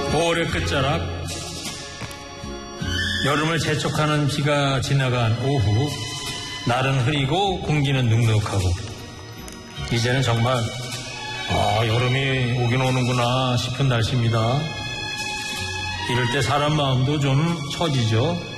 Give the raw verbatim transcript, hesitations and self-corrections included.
오월의 끝자락, 여름을 재촉하는 비가 지나간 오후, 날은 흐리고 공기는 눅눅하고 이제는 정말 아 여름이 오긴 오는구나 싶은 날씨입니다. 이럴 때 사람 마음도 좀 처지죠.